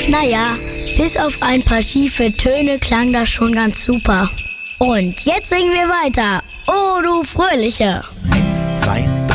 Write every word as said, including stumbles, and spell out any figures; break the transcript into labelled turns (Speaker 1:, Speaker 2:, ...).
Speaker 1: Naja, bis auf ein paar schiefe Töne klang das schon ganz super. Und jetzt singen wir weiter. Oh, du Fröhliche.
Speaker 2: Eins, zwei,